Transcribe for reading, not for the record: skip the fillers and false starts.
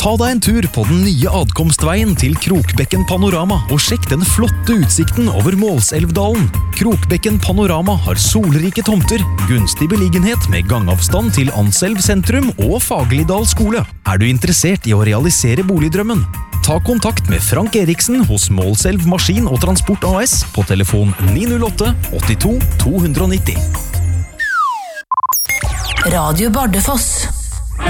Ta deg en tur på den nye adkomstveien til Krokbekken Panorama og sjekk den flotte utsikten over Målselvdalen. Krokbekken Panorama har solrike tomter, gunstig beliggenhet med gangavstand til Anselv sentrum og Fagerlidal skole. Er du interessert i å realisere boligdrømmen? Ta kontakt med Frank Eriksen hos Målselv Maskin og Transport AS på telefon 908 82 290. Radio Bardufoss.